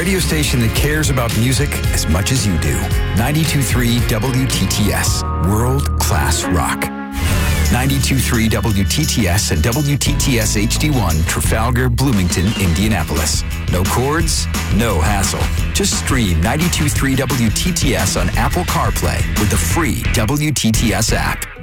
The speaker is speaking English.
radio station that cares about music as much as you do. 92.3 WTTS, world-class rock. 92.3 WTTS and WTTS HD1, Trafalgar, Bloomington, Indianapolis. No cords, no hassle. Just stream 92.3 WTTS on Apple CarPlay with the free WTTS app.